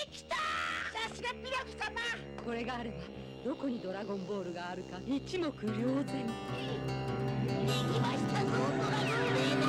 きた。さすがピラフ様。 これがあればどこにドラゴンボールがあるか一目瞭然。